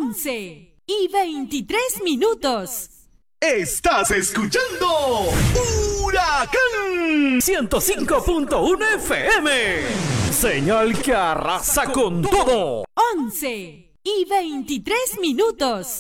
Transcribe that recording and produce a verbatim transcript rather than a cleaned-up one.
once y veintitrés minutos. Estás escuchando Huracán ciento cinco punto uno F M. Señal que arrasa con todo. once y veintitrés minutos.